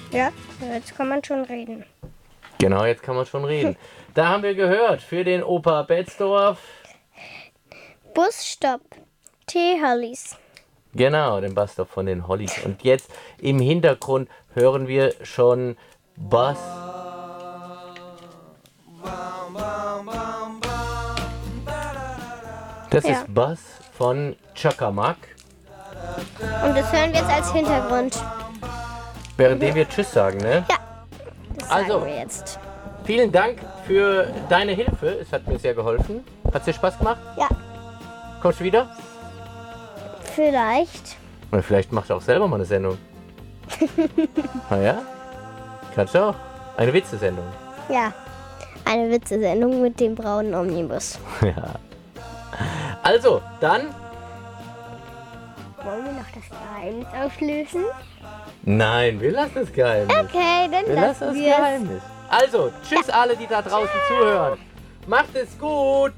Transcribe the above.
Ja, jetzt kann man schon reden. Genau, jetzt kann man schon reden. Da haben wir gehört, für den Opa Betzdorf. Busstopp. T-Hollies. Genau, den Busstop von den Hollies. Und jetzt im Hintergrund hören wir schon Buzz. Das Ja. ist Buzz von Chakamak. Und das hören wir jetzt als Hintergrund. Währenddem wir Tschüss sagen, ne? Ja, das sagen Also. wir jetzt. Vielen Dank für deine Hilfe. Es hat mir sehr geholfen. Hat dir Spaß gemacht? Ja, Kommst du wieder? vielleicht. Oder vielleicht machst du auch selber mal eine Sendung. Na ja? Kannst du auch. Eine Witzesendung. Ja, eine Witzesendung mit dem braunen Omnibus. Ja. Also, dann. Wollen wir noch das Geheimnis auflösen? Nein, wir lassen es Geheimnis. Okay, dann Wir lassen lassen es wir es. Geheimnis. Also, tschüss alle, die da draußen zuhören. Macht es gut.